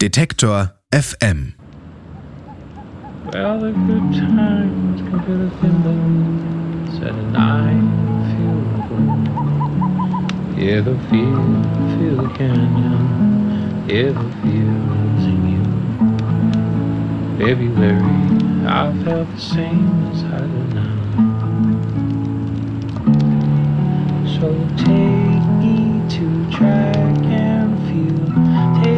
Detektor FM. Well, the good times can feel the thimble, said and I feel the gold. Hear the feel the canyon, hear the feels in you. February, I felt the same inside the night.